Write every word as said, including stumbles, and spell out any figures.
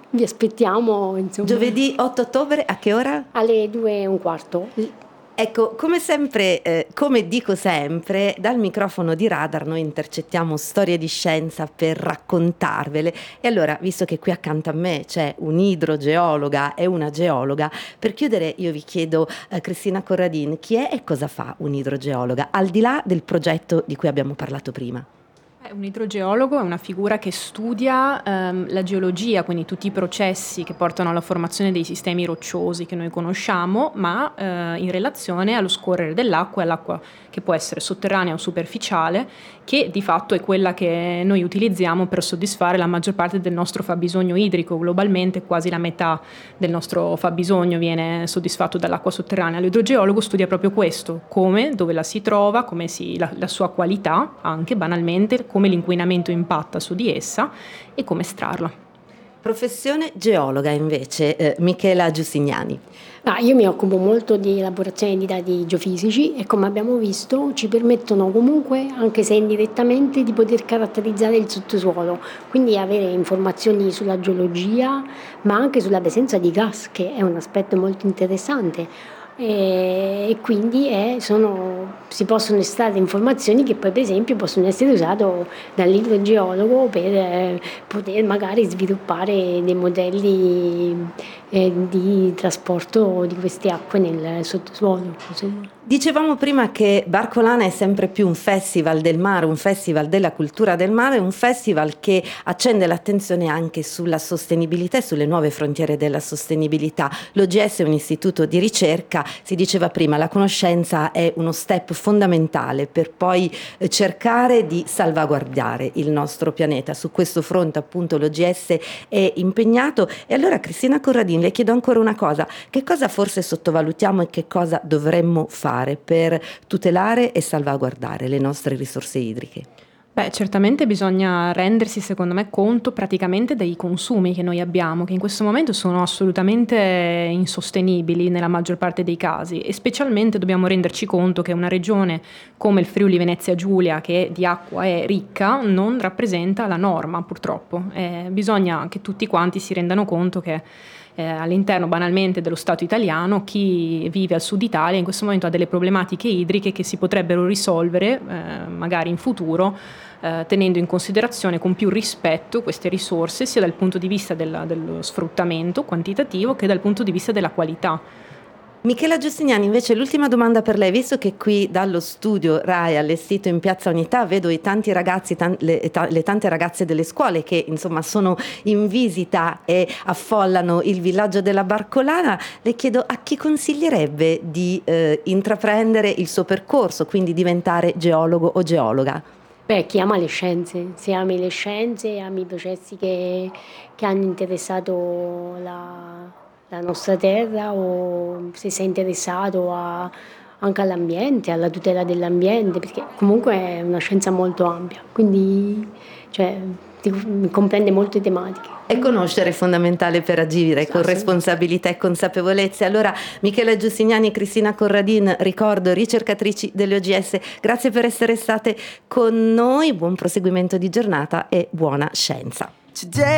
vi aspettiamo, insomma. Giovedì otto ottobre a che ora? Alle due e un quarto. Ecco, come sempre, eh, come dico sempre, dal microfono di Radar noi intercettiamo storie di scienza per raccontarvele. E allora, visto che qui accanto a me c'è un'idrogeologa e una geologa, per chiudere io vi chiedo, eh, Cristina Corradin, chi è e cosa fa un'idrogeologa, al di là del progetto di cui abbiamo parlato prima? Un idrogeologo è una figura che studia ehm, la geologia, quindi tutti i processi che portano alla formazione dei sistemi rocciosi che noi conosciamo, ma eh, in relazione allo scorrere dell'acqua, e all'acqua che può essere sotterranea o superficiale, che di fatto è quella che noi utilizziamo per soddisfare la maggior parte del nostro fabbisogno idrico. Globalmente quasi la metà del nostro fabbisogno viene soddisfatto dall'acqua sotterranea. L'idrogeologo studia proprio questo, come, dove la si trova, come si, la, la sua qualità, anche banalmente, come l'inquinamento impatta su di essa e come estrarla. Professione geologa invece, eh, Michela Giustignani. Ah, io mi occupo molto di elaborazione di dati geofisici e, come abbiamo visto, ci permettono comunque, anche se indirettamente, di poter caratterizzare il sottosuolo, quindi avere informazioni sulla geologia, ma anche sulla presenza di gas, che è un aspetto molto interessante. E quindi è, sono, si possono estrarre informazioni che poi per esempio possono essere usate dall'idrogeologo per eh, poter magari sviluppare dei modelli eh, di trasporto di queste acque nel sottosuolo, insomma. Dicevamo prima che Barcolana è sempre più un festival del mare, un festival della cultura del mare, un festival che accende l'attenzione anche sulla sostenibilità e sulle nuove frontiere della sostenibilità. L'O G S è un istituto di ricerca, si diceva prima, la conoscenza è uno step fondamentale per poi cercare di salvaguardare il nostro pianeta. Su questo fronte appunto l'O G S è impegnato. E allora, Cristina Corradin, le chiedo ancora una cosa: che cosa forse sottovalutiamo e che cosa dovremmo fare per tutelare e salvaguardare le nostre risorse idriche? Beh, certamente bisogna rendersi, secondo me, conto praticamente dei consumi che noi abbiamo, che in questo momento sono assolutamente insostenibili nella maggior parte dei casi, e specialmente dobbiamo renderci conto che una regione come il Friuli Venezia Giulia, che di acqua è ricca, non rappresenta la norma, purtroppo. Eh, bisogna che tutti quanti si rendano conto che Eh, all'interno banalmente dello Stato italiano chi vive al sud Italia in questo momento ha delle problematiche idriche che si potrebbero risolvere eh, magari in futuro eh, tenendo in considerazione con più rispetto queste risorse, sia dal punto di vista della, dello sfruttamento quantitativo che dal punto di vista della qualità. Michela Giustignani, invece, l'ultima domanda per lei, visto che qui dallo studio RAI allestito in Piazza Unità vedo i tanti ragazzi, tan- le, ta- le tante ragazze delle scuole che insomma sono in visita e affollano il villaggio della Barcolana, le chiedo a chi consiglierebbe di eh, intraprendere il suo percorso, quindi diventare geologo o geologa? Beh, chi ama le scienze, se ami le scienze, ami i processi che, che hanno interessato la la nostra terra, o se sei interessato a, anche all'ambiente, alla tutela dell'ambiente, perché comunque è una scienza molto ampia, quindi cioè, comprende molte tematiche. E conoscere è fondamentale per agire con responsabilità e consapevolezza. Allora, Michela Giustignani e Cristina Corradin, ricordo, ricercatrici dell'O G S, grazie per essere state con noi, buon proseguimento di giornata e buona scienza. Today